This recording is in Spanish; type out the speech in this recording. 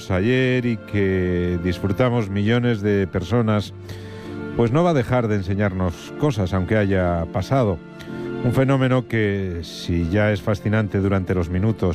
vimos ayer y que disfrutamos millones de personas, pues no va a dejar de enseñarnos cosas, aunque haya pasado. Un fenómeno que, si ya es fascinante durante los minutos